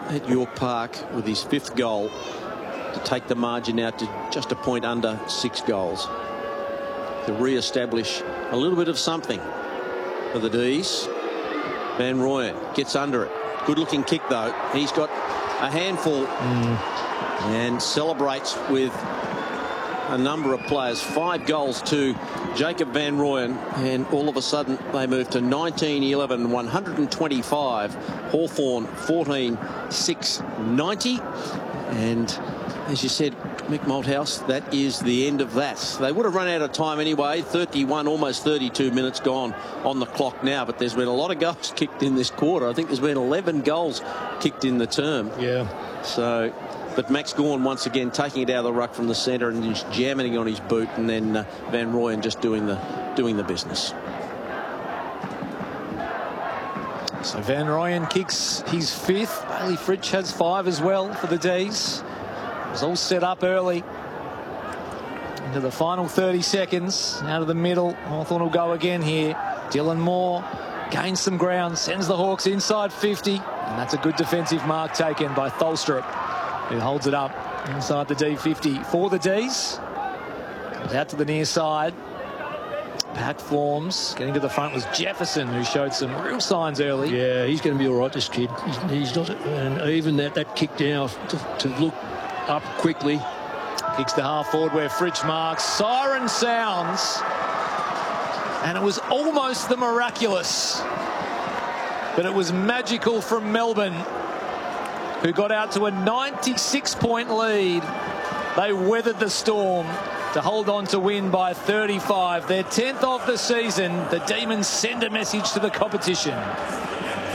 at York Park with his 5th goal to take the margin out to just a point under 6 goals. To re-establish a little bit of something for the D's. Van Rooyen gets under it. Good looking kick though. He's got a handful and celebrates with a number of players. 5 goals to Jacob Van Rooyen, and all of a sudden they move to 19-11, 125. Hawthorn 14-6, 90. And as you said, Mick Malthouse, that is the end of that. They would have run out of time anyway. 31, almost 32 minutes gone on the clock now, but there's been a lot of goals kicked in this quarter. I think there's been 11 goals kicked in the term. Yeah. So, but Max Gawn once again taking it out of the ruck from the centre and just jamming it on his boot, and then Van Rooyen just doing the business. So Van Rooyen kicks his 5th. Bailey Fritsch has 5 as well for the D's. It was all set up early. Into the final 30 seconds. Out of the middle. Hawthorn will go again here. Dylan Moore gains some ground. Sends the Hawks inside 50. And that's a good defensive mark taken by Tholstrup, who holds it up inside the D50 for the D's. Comes out to the near side. Pack forms. Getting to the front was Jefferson, who showed some real signs early. Yeah, he's going to be all right, this kid. He's not, and even that kick down to look up quickly. Kicks to half forward where Fritsch marks. Siren sounds. And it was almost the miraculous. But it was magical from Melbourne, who got out to a 96-point lead. They weathered the storm to hold on to win by 35. Their 10th of the season. The Demons send a message to the competition.